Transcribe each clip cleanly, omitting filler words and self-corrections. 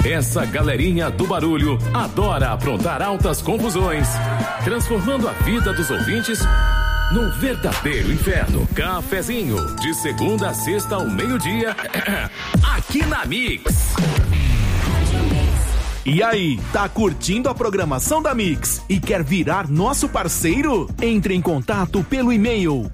Essa galerinha do barulho adora aprontar altas confusões, transformando a vida dos ouvintes num verdadeiro inferno. Cafezinho, de segunda a sexta ao meio-dia, aqui na Mix. E aí, tá curtindo a programação da Mix e quer virar nosso parceiro? Entre em contato pelo e-mail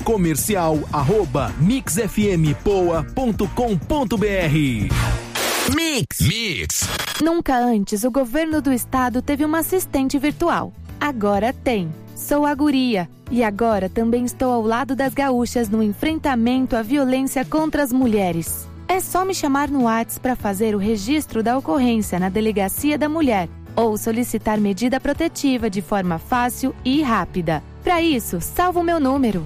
comercial@mixfmpoa.com.br. Mix. Nunca antes o governo do estado teve uma assistente virtual. Agora tem. Sou a Guria. E agora também estou ao lado das gaúchas no enfrentamento à violência contra as mulheres. É só me chamar no WhatsApp para fazer o registro da ocorrência na Delegacia da Mulher ou solicitar medida protetiva de forma fácil e rápida. Para isso, salva o meu número: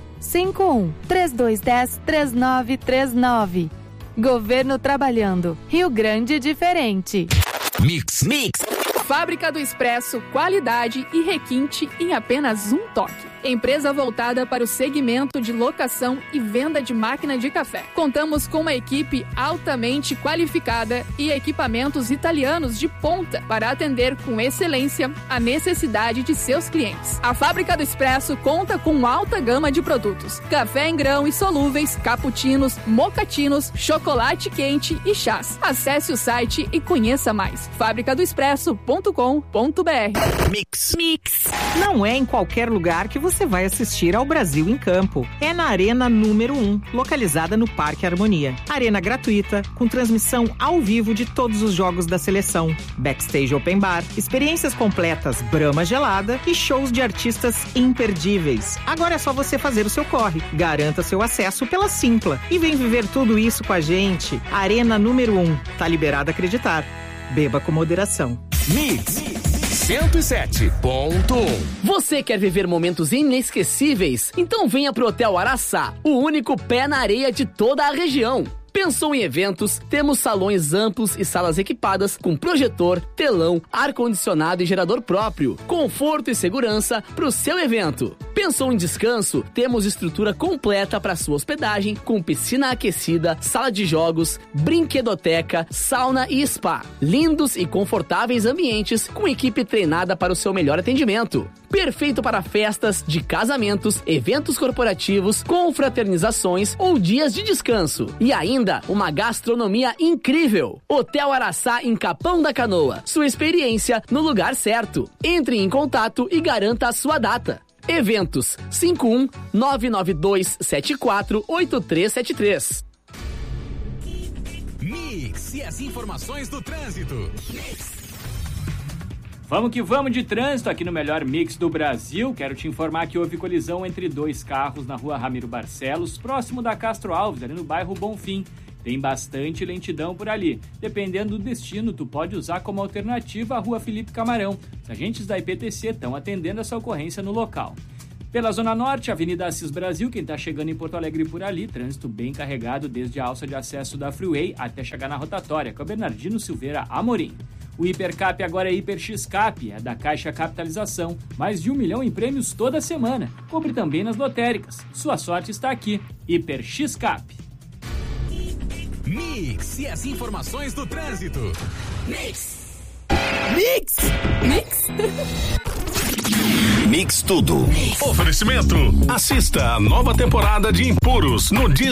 51-3210-3939. Governo trabalhando. Rio Grande diferente. Mix. Fábrica do Expresso, qualidade e requinte em apenas um toque. Empresa voltada para o segmento de locação e venda de máquina de café. Contamos com uma equipe altamente qualificada e equipamentos italianos de ponta para atender com excelência a necessidade de seus clientes. A Fábrica do Expresso conta com alta gama de produtos: café em grão e solúveis, cappuccinos, mocatinos, chocolate quente e chás. Acesse o site e conheça mais. fabricadoexpresso.com.br. Mix. Não é em qualquer lugar que você vai assistir ao Brasil em Campo. É na Arena número 1, localizada no Parque Harmonia. Arena gratuita, com transmissão ao vivo de todos os jogos da seleção. Backstage Open Bar, experiências completas Brahma gelada e shows de artistas imperdíveis. Agora é só você fazer o seu corre. Garanta seu acesso pela Simpla. E vem viver tudo isso com a gente. Arena número 1. Tá liberado acreditar. Beba com moderação. Mix 107.1. Você quer viver momentos inesquecíveis? Então venha pro Hotel Araçá, o único pé na areia de toda a região. Pensou em eventos? Temos salões amplos e salas equipadas com projetor, telão, ar-condicionado e gerador próprio. Conforto e segurança para o seu evento. Pensou em descanso? Temos estrutura completa para sua hospedagem, com piscina aquecida, sala de jogos, brinquedoteca, sauna e spa. Lindos e confortáveis ambientes com equipe treinada para o seu melhor atendimento. Perfeito para festas de casamentos, eventos corporativos, confraternizações ou dias de descanso. E ainda, uma gastronomia incrível. Hotel Araçá em Capão da Canoa. Sua experiência no lugar certo. Entre em contato e garanta a sua data. Eventos 51-99274-8373. Mix e as informações do trânsito. Vamos que vamos de trânsito aqui no melhor mix do Brasil. Quero te informar que houve colisão entre dois carros na rua Ramiro Barcelos, próximo da Castro Alves, ali no bairro Bonfim. Tem bastante lentidão por ali. Dependendo do destino, tu pode usar como alternativa a rua Felipe Camarão. Os agentes da IPTC estão atendendo essa ocorrência no local. Pela Zona Norte, Avenida Assis Brasil, quem está chegando em Porto Alegre por ali, trânsito bem carregado desde a alça de acesso da Freeway até chegar na rotatória, com a Bernardino Silveira Amorim. O Hipercap agora é Hiper X-Cap, é da Caixa Capitalização. Mais de 1 milhão em prêmios toda semana. Compre também nas lotéricas. Sua sorte está aqui. Hiper X-Cap. Mix e as informações do trânsito. Mix Mix tudo. Oferecimento. Assista a nova temporada de Impuros no Disney.